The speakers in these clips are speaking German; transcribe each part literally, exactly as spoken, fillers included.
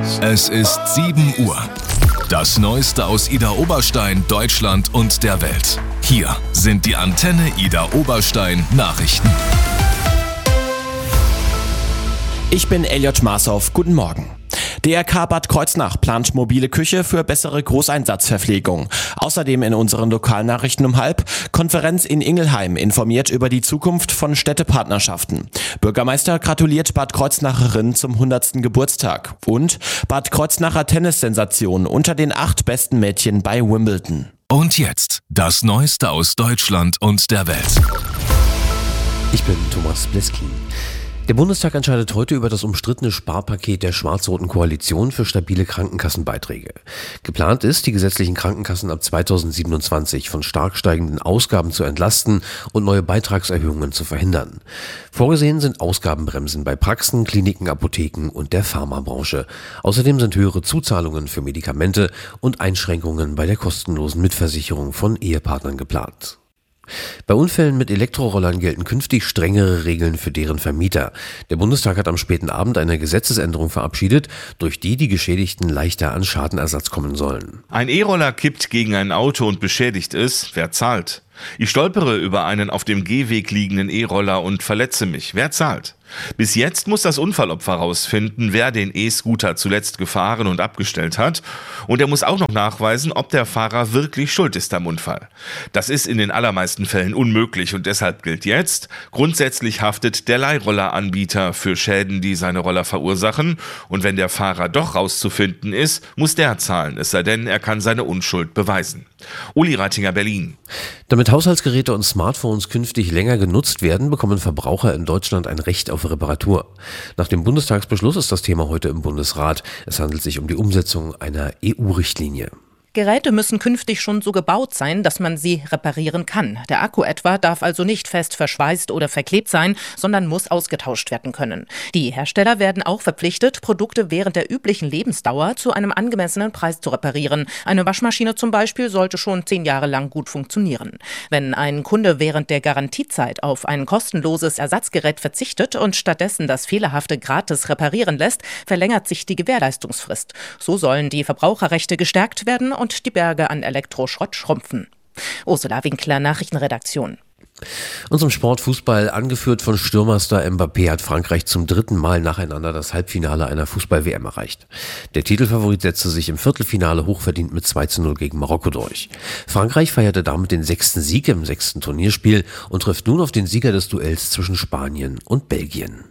Es ist sieben Uhr. Das Neueste aus Idar Oberstein, Deutschland und der Welt. Hier sind die Antenne Idar Oberstein Nachrichten. Ich bin Elliot Marshoff. Guten Morgen. D R K Bad Kreuznach plant mobile Küche für bessere Großeinsatzverpflegung. Außerdem in unseren Lokalnachrichten um halb. Konferenz in Ingelheim informiert über die Zukunft von Städtepartnerschaften. Bürgermeister gratuliert Bad Kreuznacherin zum hundertsten Geburtstag. Und Bad Kreuznacher Tennissensation unter den acht besten Mädchen bei Wimbledon. Und jetzt das Neueste aus Deutschland und der Welt. Ich bin Thomas Bleskin. Der Bundestag entscheidet heute über das umstrittene Sparpaket der schwarz-roten Koalition für stabile Krankenkassenbeiträge. Geplant ist, die gesetzlichen Krankenkassen ab zweitausendsiebenundzwanzig von stark steigenden Ausgaben zu entlasten und neue Beitragserhöhungen zu verhindern. Vorgesehen sind Ausgabenbremsen bei Praxen, Kliniken, Apotheken und der Pharmabranche. Außerdem sind höhere Zuzahlungen für Medikamente und Einschränkungen bei der kostenlosen Mitversicherung von Ehepartnern geplant. Bei Unfällen mit Elektrorollern gelten künftig strengere Regeln für deren Vermieter. Der Bundestag hat am späten Abend eine Gesetzesänderung verabschiedet, durch die die Geschädigten leichter an Schadenersatz kommen sollen. Ein E-Roller kippt gegen ein Auto und beschädigt es. Wer zahlt? Ich stolpere über einen auf dem Gehweg liegenden E-Roller und verletze mich. Wer zahlt? Bis jetzt muss das Unfallopfer herausfinden, wer den E-Scooter zuletzt gefahren und abgestellt hat. Und er muss auch noch nachweisen, ob der Fahrer wirklich schuld ist am Unfall. Das ist in den allermeisten Fällen unmöglich und deshalb gilt jetzt, grundsätzlich haftet der Leihrolleranbieter für Schäden, die seine Roller verursachen. Und wenn der Fahrer doch rauszufinden ist, muss der zahlen, es sei denn, er kann seine Unschuld beweisen. Uli Reitinger, Berlin. Damit Haushaltsgeräte und Smartphones künftig länger genutzt werden, bekommen Verbraucher in Deutschland ein Recht auf Reparatur. Nach dem Bundestagsbeschluss ist das Thema heute im Bundesrat. Es handelt sich um die Umsetzung einer E U-Richtlinie. Geräte müssen künftig schon so gebaut sein, dass man sie reparieren kann. Der Akku etwa darf also nicht fest verschweißt oder verklebt sein, sondern muss ausgetauscht werden können. Die Hersteller werden auch verpflichtet, Produkte während der üblichen Lebensdauer zu einem angemessenen Preis zu reparieren. Eine Waschmaschine zum Beispiel sollte schon zehn Jahre lang gut funktionieren. Wenn ein Kunde während der Garantiezeit auf ein kostenloses Ersatzgerät verzichtet und stattdessen das Fehlerhafte gratis reparieren lässt, verlängert sich die Gewährleistungsfrist. So sollen die Verbraucherrechte gestärkt werden und die Berge an Elektroschrott schrumpfen. Ursula Winkler, Nachrichtenredaktion. Und zum Sport Fußball, angeführt von Stürmerstar Mbappé, hat Frankreich zum dritten Mal nacheinander das Halbfinale einer Fußball-W M erreicht. Der Titelfavorit setzte sich im Viertelfinale hochverdient mit zwei zu null gegen Marokko durch. Frankreich feierte damit den sechsten Sieg im sechsten Turnierspiel und trifft nun auf den Sieger des Duells zwischen Spanien und Belgien.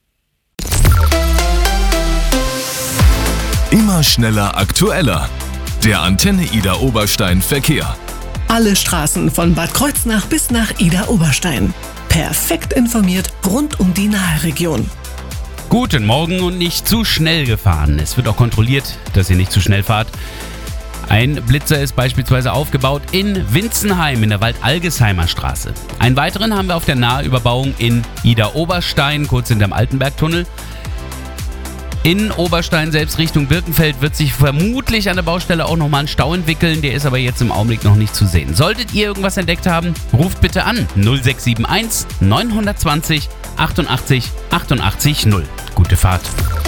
Immer schneller, aktueller. Der Antenne Idar Oberstein Verkehr. Alle Straßen von Bad Kreuznach bis nach Idar Oberstein. Perfekt informiert rund um die Naheregion. Guten Morgen und nicht zu schnell gefahren. Es wird auch kontrolliert, dass ihr nicht zu schnell fahrt. Ein Blitzer ist beispielsweise aufgebaut in Winzenheim in der Waldalgesheimer Straße. Einen weiteren haben wir auf der Nahüberbauung in Idar Oberstein, kurz hinterm Altenbergtunnel. In Oberstein selbst Richtung Birkenfeld wird sich vermutlich an der Baustelle auch nochmal ein Stau entwickeln. Der ist aber jetzt im Augenblick noch nicht zu sehen. Solltet ihr irgendwas entdeckt haben, ruft bitte an null sechs sieben eins neun zwei null achtundachtzig achtundachtzig null. Gute Fahrt.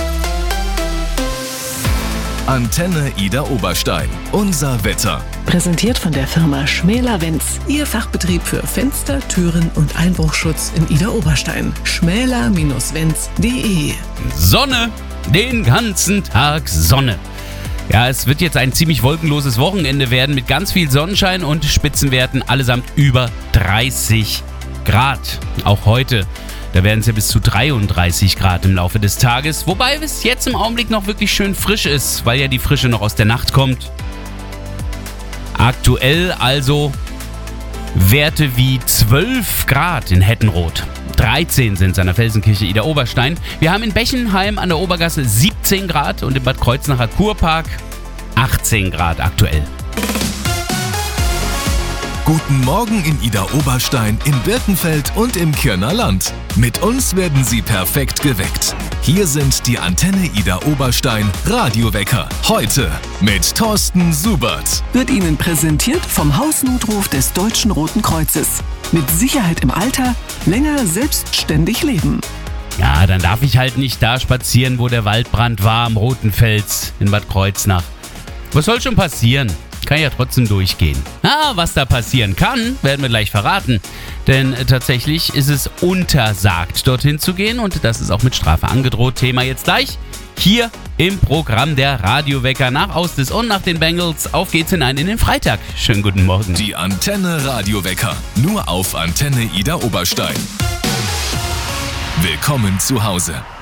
Antenne Idar Oberstein. Unser Wetter. Präsentiert von der Firma Schmäler-Wenz. Ihr Fachbetrieb für Fenster, Türen und Einbruchschutz in Idar Oberstein. schmäler Wenz punkt de. Sonne. Den ganzen Tag Sonne. Ja, es wird jetzt ein ziemlich wolkenloses Wochenende werden mit ganz viel Sonnenschein und Spitzenwerten allesamt über dreißig Grad. Auch heute, da werden es ja bis zu dreiunddreißig Grad im Laufe des Tages, wobei es jetzt im Augenblick noch wirklich schön frisch ist, weil ja die Frische noch aus der Nacht kommt. Aktuell also Werte wie zwölf Grad in Hettenroth. dreizehn sind es an der Felsenkirche Idar Oberstein. Wir haben in Bechenheim an der Obergasse siebzehn Grad und im Bad Kreuznacher Kurpark achtzehn Grad aktuell. Guten Morgen in Idar Oberstein, in Birkenfeld und im Kirner Land. Mit uns werden Sie perfekt geweckt. Hier sind die Antenne Idar Oberstein Radiowecker. Heute mit Thorsten Subert. Wird Ihnen präsentiert vom Hausnotruf des Deutschen Roten Kreuzes. Mit Sicherheit im Alter, länger selbstständig leben. Ja, dann darf ich halt nicht da spazieren, wo der Waldbrand war, am Roten Fels in Bad Kreuznach. Was soll schon passieren? Kann ja trotzdem durchgehen. Ah, was da passieren kann, werden wir gleich verraten. Denn tatsächlich ist es untersagt, dorthin zu gehen. Und das ist auch mit Strafe angedroht. Thema jetzt gleich hier im Programm der Radiowecker. Nach Austis und nach den Bengals. Auf geht's hinein in den Freitag. Schönen guten Morgen. Die Antenne Radiowecker. Nur auf Antenne Ida Oberstein. Willkommen zu Hause.